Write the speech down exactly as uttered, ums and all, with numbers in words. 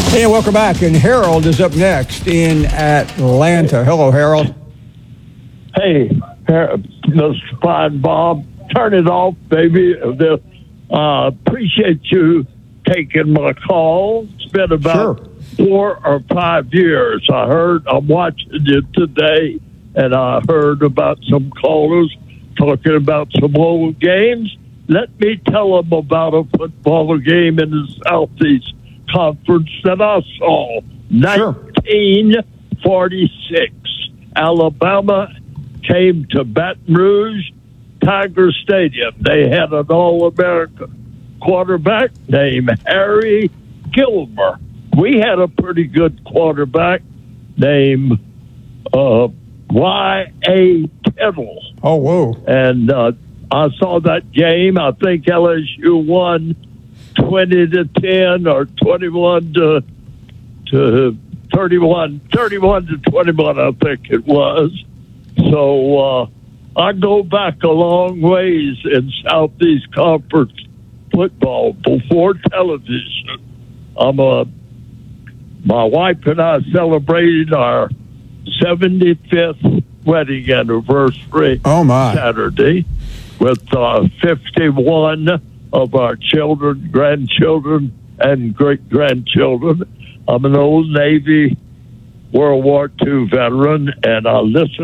Hey, welcome back. And Harold is up next in Atlanta. Hello, Harold. Hey, Mister Fine Bob, turn it off, baby. Uh, appreciate you taking my call. It's been about Sure. four or five years. I heard, I'm watching you today, and I heard about some callers talking about some old games. Let me tell them about a football game in the Southeast Conference that I saw. Sure. nineteen forty-six. Alabama came to Baton Rouge Tiger Stadium. They had an All-American quarterback named Harry Gilmer. We had a pretty good quarterback named uh, Y A. Tittle. Oh, whoa. And uh, I saw that game. I think L S U won twenty to ten or twenty-one to to thirty-one, thirty-one to twenty-one, I think it was. So uh, I go back a long ways in Southeast Conference football before television. I'm a, my wife and I celebrated our seventy-fifth wedding anniversary Oh, my. Saturday with uh, fifty-one of our children, grandchildren, and great-grandchildren. I'm an old Navy World War Two veteran, and I listen